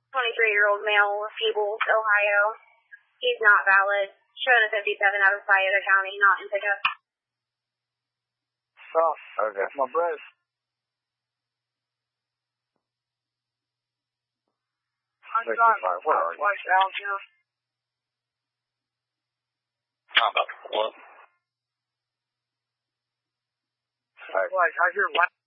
23-year-old male, Peebles, Ohio. He's not valid. Showing a 57 out of Scioto County, not in pickup. Oh, Okay. my breath. I'm driving. Where are you? Like down here. I'm about to pull up. Like, I hear